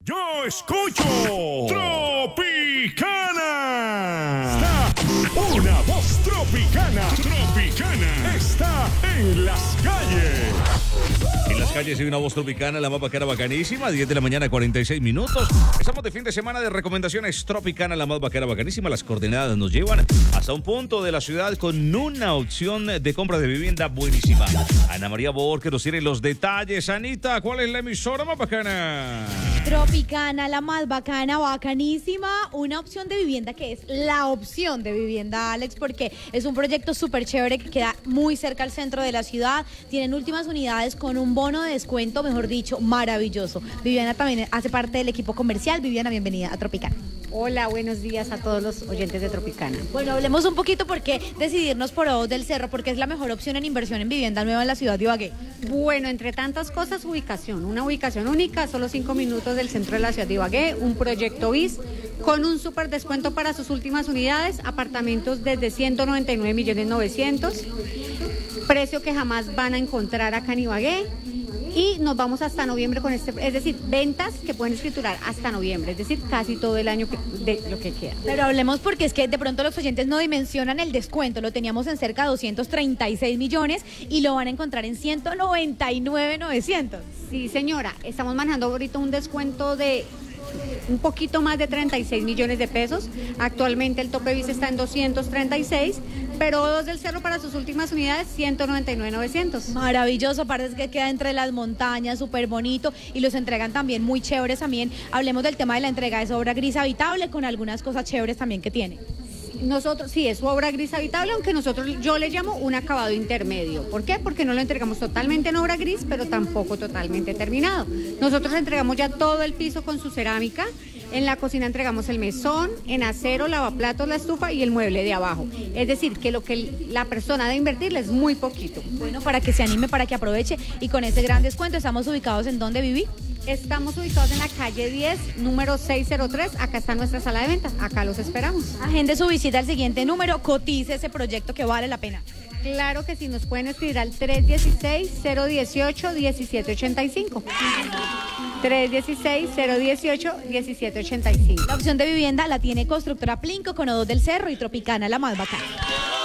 Yo escucho Tropicana. Está una voz tropicana. Tropicana está en las calles. En las calles hay una voz tropicana, la más bacana, bacanísima, 10 de la mañana, 46 minutos. Estamos de fin de semana de recomendaciones Tropicana, la más bacana, bacanísima. Las coordenadas nos llevan hasta un punto de la ciudad con una opción de compra de vivienda buenísima. Ana María Borges nos tiene los detalles. Anita, ¿cuál es la emisora más bacana? Tropicana, la más bacana, bacanísima, una opción de vivienda que es la opción de vivienda, Alex, porque es un proyecto súper chévere que queda muy cerca al centro de la ciudad, tienen últimas unidades con un bono de descuento, mejor dicho, maravilloso. Viviana también hace parte del equipo comercial. Viviana, bienvenida a Tropicana. Hola, buenos días a todos los oyentes de Tropicana. Bueno, hablemos un poquito por qué decidirnos por Ojos del Cerro, porque es la mejor opción en inversión en vivienda nueva en la ciudad de Ibagué. Bueno, entre tantas cosas, ubicación. Una ubicación única, solo 5 minutos del centro de la ciudad de Ibagué, un proyecto BIS con un súper descuento para sus últimas unidades, apartamentos desde 199.900.000, precio que jamás van a encontrar acá en Ibagué. Y nos vamos hasta noviembre con es decir, ventas que pueden escriturar hasta noviembre, es decir, casi todo el año de lo que queda. Pero hablemos porque es que de pronto los oyentes no dimensionan el descuento, lo teníamos en cerca de 236 millones y lo van a encontrar en 199.900. Sí, señora, estamos manejando ahorita un descuento de un poquito más de 36 millones de pesos. Actualmente el tope BIS está en 236, pero Ojos del Cerro para sus últimas unidades 199.900. Maravilloso, aparte es que queda entre las montañas, súper bonito, y los entregan también muy chéveres también. Hablemos del tema de la entrega, es obra gris habitable con algunas cosas chéveres también que tiene. Nosotros, sí, es su obra gris habitable, aunque yo le llamo un acabado intermedio. ¿Por qué? Porque no lo entregamos totalmente en obra gris, pero tampoco totalmente terminado. Nosotros entregamos ya todo el piso con su cerámica. En la cocina entregamos el mesón, en acero, lavaplatos, la estufa y el mueble de abajo. Es decir, que lo que la persona debe invertirle es muy poquito. Bueno, para que se anime, para que aproveche, y con ese gran descuento, ¿estamos ubicados en dónde viví? Estamos ubicados en la calle 10, número 603. Acá está nuestra sala de ventas. Acá los esperamos. Agende su visita al siguiente número, cotice ese proyecto que vale la pena. Claro que sí, nos pueden escribir al 316-018-1785. 316-018-1785. La opción de vivienda la tiene Constructora Plinko con Ojos del Cerro y Tropicana, la más bacana.